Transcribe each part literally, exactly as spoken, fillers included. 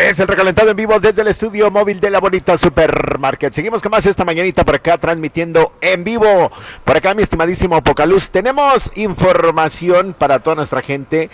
Es el recalentado en vivo desde el estudio móvil de la bonita Supermarket. Seguimos con más esta mañanita por acá, transmitiendo en vivo. Por acá, mi estimadísimo Pocaluz, tenemos información para toda nuestra gente.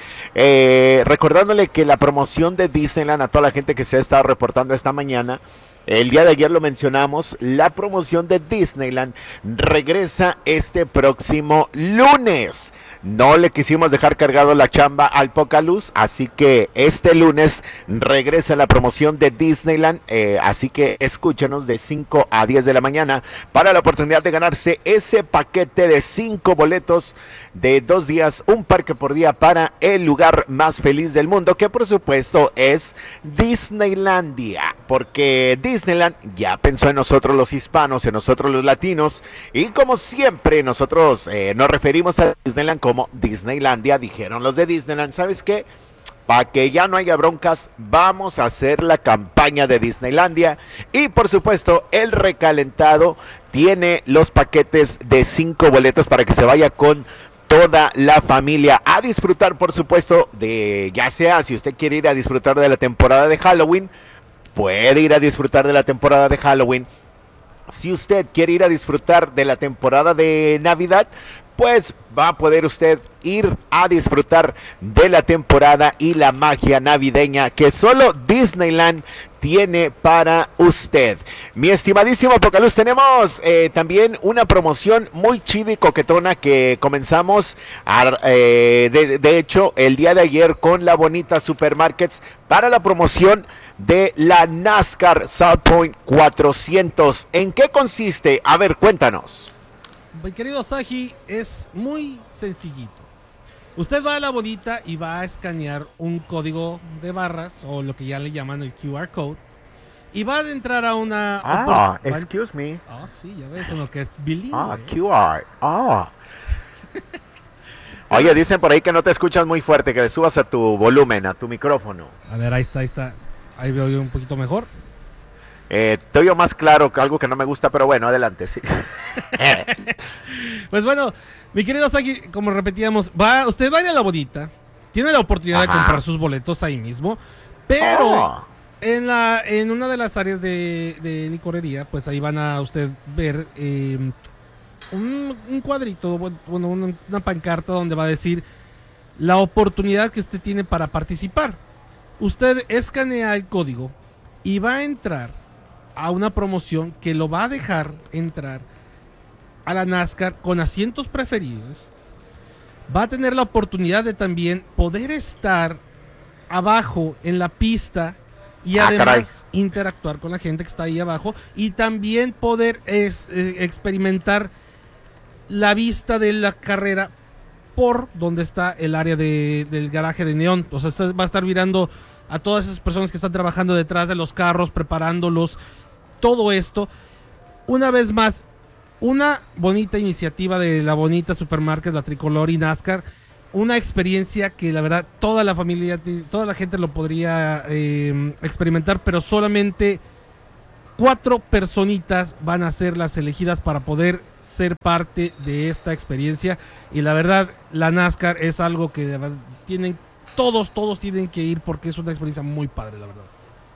Eh, recordándole que la promoción de Disneyland, a toda la gente que se ha estado reportando esta mañana, el día de ayer lo mencionamos, la promoción de Disneyland regresa este próximo lunes. No le quisimos dejar cargado la chamba al Pocaluz, así que este lunes regresa la promoción de Disneyland, eh, así que escúchenos de cinco a diez de la mañana para la oportunidad de ganarse ese paquete de cinco boletos de dos días, un parque por día para el lugar más feliz del mundo, que por supuesto es Disneylandia, porque Disneyland ya pensó en nosotros los hispanos, en nosotros los latinos, y como siempre nosotros eh, nos referimos a Disneyland como Disneylandia. Dijeron los de Disneyland, ¿sabes qué? Para que ya no haya broncas, vamos a hacer la campaña de Disneylandia. Y por supuesto, el recalentado tiene los paquetes de cinco boletos para que se vaya con toda la familia a disfrutar, por supuesto, de, ya sea si usted quiere ir a disfrutar de la temporada de Halloween, puede ir a disfrutar de la temporada de Halloween. Si usted quiere ir a disfrutar de la temporada de Navidad, pues va a poder usted ir a disfrutar de la temporada y la magia navideña que solo Disneyland tiene para usted. Mi estimadísimo Pocaluz, tenemos eh, también una promoción muy chida y coquetona que comenzamos a, eh, de, de hecho el día de ayer con la bonita Supermarkets para la promoción de la NASCAR South Point cuatrocientos. ¿En qué consiste? A ver, cuéntanos. Mi querido Saji, es muy sencillito. Usted va a la bonita y va a escanear un código de barras, o lo que ya le llaman el Q R Code, y va a entrar a una... Ah, opor- excuse me. Ah, sí, ya ves, uno que es bilingüe. Ah, Q R. Ah. Oye, dicen por ahí que no te escuchas muy fuerte, que le subas a tu volumen, a tu micrófono. A ver, ahí está, ahí está. Ahí veo yo un poquito mejor. Eh, te oigo más claro, que algo que no me gusta, pero bueno, adelante, sí. Pues bueno, mi querido Saki, como repetíamos, va, usted va a ir a la bonita, tiene la oportunidad Ajá. de comprar sus boletos ahí mismo, pero oh. en la en una de las áreas de, de licorería, pues ahí van a usted ver eh, un, un cuadrito, bueno, una, una pancarta donde va a decir la oportunidad que usted tiene para participar. Usted escanea el código y va a entrar a una promoción que lo va a dejar entrar a la NASCAR con asientos preferidos. Va a tener la oportunidad de también poder estar abajo en la pista y ah, además caray. interactuar con la gente que está ahí abajo, y también poder es, eh, experimentar la vista de la carrera por donde está el área de, del garaje de neón. O sea, usted va a estar mirando a todas esas personas que están trabajando detrás de los carros, preparándolos, todo esto. Una vez más, una bonita iniciativa de la bonita Supermarket, la Tricolor y NASCAR. Una experiencia que la verdad toda la familia, toda la gente lo podría eh, experimentar, pero solamente cuatro personitas van a ser las elegidas para poder ser parte de esta experiencia. Y la verdad, la NASCAR es algo que de verdad tienen Todos, todos tienen que ir porque es una experiencia muy padre, la verdad.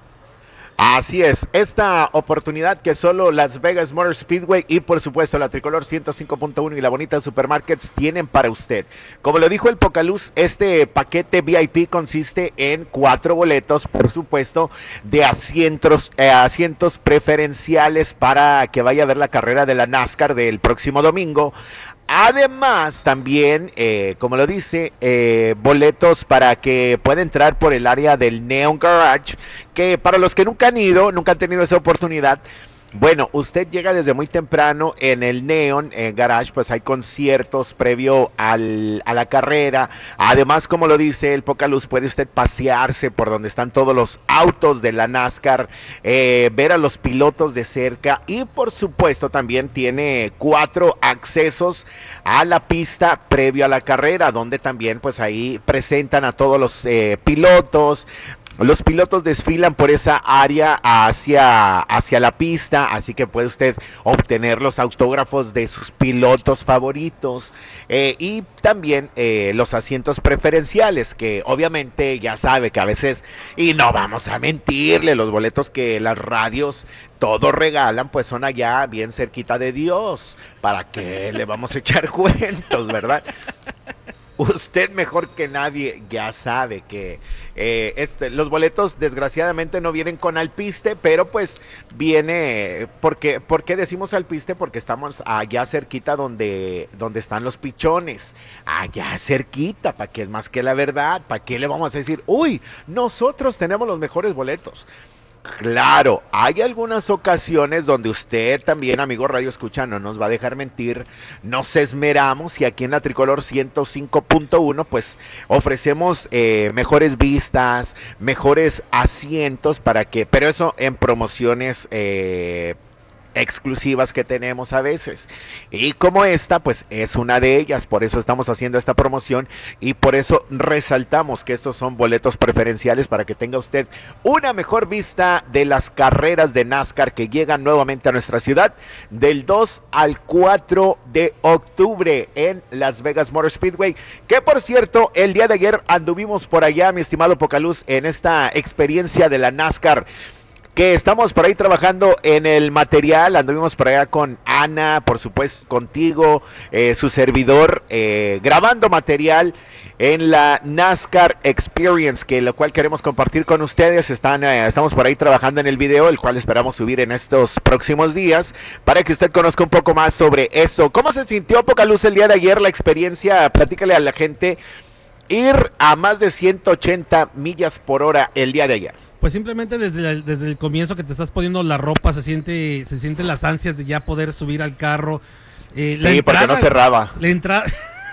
Así es, esta oportunidad que solo Las Vegas Motor Speedway y por supuesto la Tricolor ciento cinco punto uno y la bonita Supermarkets tienen para usted. Como lo dijo el Pocaluz, este paquete V I P consiste en cuatro boletos, por supuesto, de asientos, eh, asientos preferenciales para que vaya a ver la carrera de la NASCAR del próximo domingo. Además, también, eh, como lo dice, eh, boletos para que pueda entrar por el área del Neon Garage, que para los que nunca han ido, nunca han tenido esa oportunidad, bueno, usted llega desde muy temprano en el Neon en Garage, pues hay conciertos previo al, a la carrera. Además, como lo dice el Pocaluz, puede usted pasearse por donde están todos los autos de la NASCAR, eh, ver a los pilotos de cerca y por supuesto también tiene cuatro accesos a la pista previo a la carrera, donde también pues ahí presentan a todos los eh, pilotos. Los pilotos desfilan por esa área hacia, hacia la pista, así que puede usted obtener los autógrafos de sus pilotos favoritos eh, y también eh, los asientos preferenciales, que obviamente ya sabe que a veces, y no vamos a mentirle, los boletos que las radios todos regalan, pues son allá bien cerquita de Dios. ¿Para qué le vamos a echar cuentos, verdad? Usted mejor que nadie ya sabe que eh, este, los boletos desgraciadamente no vienen con alpiste, pero pues viene, porque, ¿por qué decimos alpiste? Porque estamos allá cerquita donde, donde están los pichones, allá cerquita, ¿para qué es más que la verdad? ¿Para qué le vamos a decir, uy, nosotros tenemos los mejores boletos? Claro, hay algunas ocasiones donde usted también, amigo Radio Escucha, no nos va a dejar mentir, nos esmeramos y aquí en la Tricolor ciento cinco punto uno pues ofrecemos eh, mejores vistas, mejores asientos para que, pero eso en promociones eh, exclusivas que tenemos a veces, y como esta pues es una de ellas, por eso estamos haciendo esta promoción y por eso resaltamos que estos son boletos preferenciales para que tenga usted una mejor vista de las carreras de NASCAR que llegan nuevamente a nuestra ciudad del dos al cuatro de octubre en Las Vegas Motor Speedway, que por cierto el día de ayer anduvimos por allá, mi estimado Pocaluz, en esta experiencia de la NASCAR, que estamos por ahí trabajando en el material, anduvimos por allá con Ana, por supuesto contigo, eh, su servidor, eh, grabando material en la NASCAR Experience, que lo cual queremos compartir con ustedes. Están, eh, estamos por ahí trabajando en el video, el cual esperamos subir en estos próximos días, para que usted conozca un poco más sobre eso. ¿Cómo se sintió, Pocaluz, el día de ayer, la experiencia? Platícale a la gente, ir a más de ciento ochenta millas por hora el día de ayer. Pues simplemente desde el, desde el comienzo que te estás poniendo la ropa, se siente se sienten las ansias de ya poder subir al carro. Eh, sí, entrada, porque no cerraba. La entrada...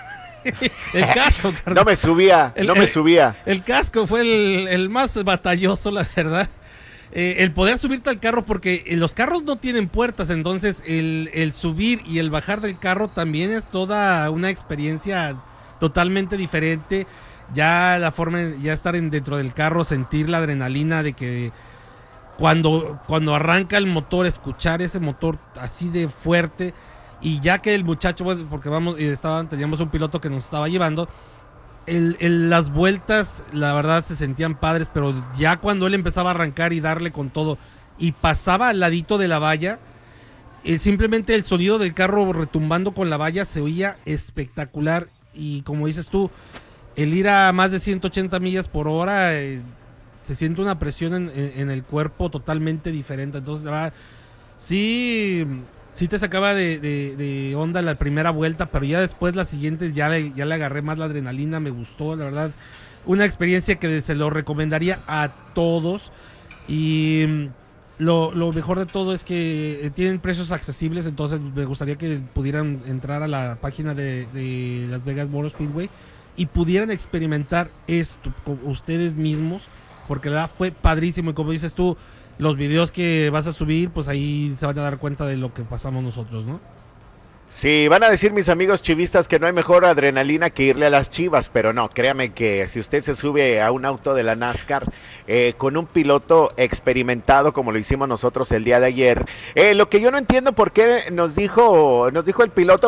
el casco, carnal. No me subía, el, no me el, subía. El casco fue el, el más batalloso, la verdad. Eh, el poder subirte al carro, porque los carros no tienen puertas, entonces el, el subir y el bajar del carro también es toda una experiencia totalmente diferente. Ya la forma, ya estar en, dentro del carro, sentir la adrenalina de que cuando, cuando arranca el motor, escuchar ese motor así de fuerte, y ya que el muchacho, porque vamos, estaban, teníamos un piloto que nos estaba llevando, el, el, las vueltas, la verdad se sentían padres, pero ya cuando él empezaba a arrancar y darle con todo, y pasaba al ladito de la valla, eh, simplemente el sonido del carro retumbando con la valla se oía espectacular, y como dices tú, el ir a más de ciento ochenta millas por hora, eh, se siente una presión en, en, en el cuerpo totalmente diferente. Entonces, la verdad, sí, sí te sacaba de, de, de onda la primera vuelta, pero ya después las siguientes ya le, ya le agarré más la adrenalina, me gustó, la verdad. Una experiencia que se lo recomendaría a todos. Y lo, lo mejor de todo es que tienen precios accesibles, entonces me gustaría que pudieran entrar a la página de, de Las Vegas Motor Speedway y pudieran experimentar esto con ustedes mismos, porque la verdad fue padrísimo. Y como dices tú, los videos que vas a subir, pues ahí se van a dar cuenta de lo que pasamos nosotros, ¿no? Sí, van a decir mis amigos chivistas que no hay mejor adrenalina que irle a las Chivas, pero no, créame que si usted se sube a un auto de la NASCAR eh, con un piloto experimentado como lo hicimos nosotros el día de ayer, eh, lo que yo no entiendo por qué nos dijo, nos dijo el piloto,